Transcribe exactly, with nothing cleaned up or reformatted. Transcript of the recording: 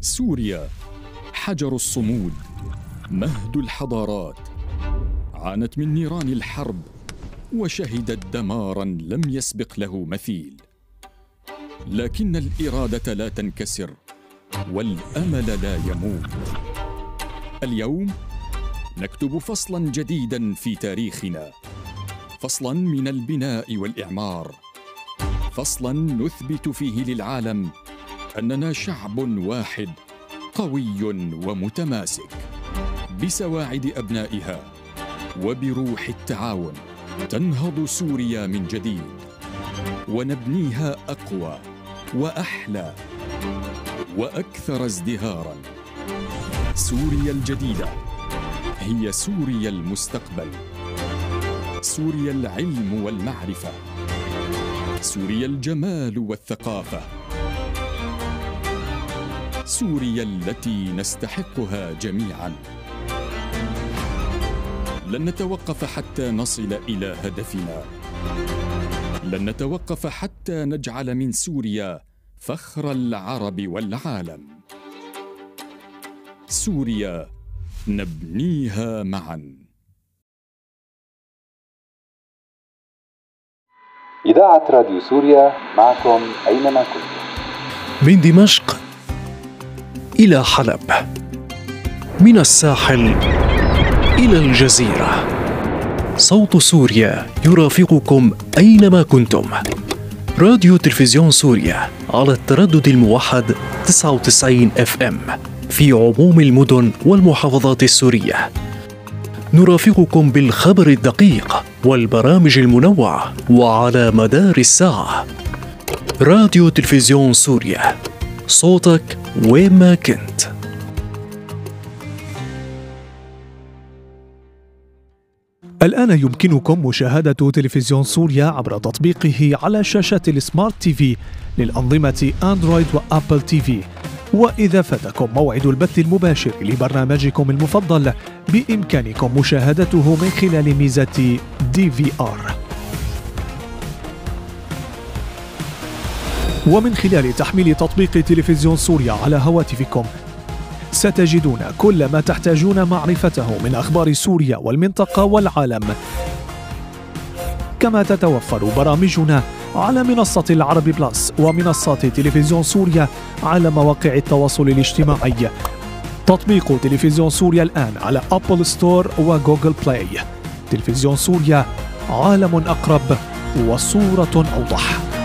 سوريا حجر الصمود، مهد الحضارات، عانت من نيران الحرب وشهدت دماراً لم يسبق له مثيل، لكن الإرادة لا تنكسر والأمل لا يموت. اليوم نكتب فصلاً جديداً في تاريخنا، فصلاً من البناء والإعمار، فصلاً نثبت فيه للعالم أننا شعب واحد قوي ومتماسك، بسواعد أبنائها وبروح التعاون تنهض سوريا من جديد، ونبنيها أقوى وأحلى وأكثر ازدهاراً. سوريا الجديدة هي سوريا المستقبل، سوريا العلم والمعرفة، سوريا الجمال والثقافة، سوريا التي نستحقها جميعاً. لن نتوقف حتى نصل إلى هدفنا، لن نتوقف حتى نجعل من سوريا فخر العرب والعالم. سوريا نبنيها معاً. إذاعة راديو سوريا معكم أينما كنتم. من دمشق إلى حلب، من الساحل إلى الجزيرة، صوت سوريا يرافقكم أينما كنتم. راديو تلفزيون سوريا على التردد الموحد تسعة وتسعين إف إم في عموم المدن والمحافظات السورية. نرافقكم بالخبر الدقيق والبرامج المنوعة وعلى مدار الساعة. راديو تلفزيون سوريا، صوتك وين ما كنت. الآن يمكنكم مشاهدة تلفزيون سوريا عبر تطبيقه على شاشة السمارت تي في للأنظمة أندرويد وأبل تي في. وإذا فاتكم موعد البث المباشر لبرنامجكم المفضل، بإمكانكم مشاهدته من خلال ميزة دي في آر. ومن خلال تحميل تطبيق تلفزيون سوريا على هواتفكم ستجدون كل ما تحتاجون معرفته من أخبار سوريا والمنطقة والعالم. كما تتوفر برامجنا على منصة العربي بلس ومنصات تلفزيون سوريا على مواقع التواصل الاجتماعي. تطبيق تلفزيون سوريا الآن على أبل ستور وجوجل بلاي. تلفزيون سوريا، عالم أقرب وصورة أوضح.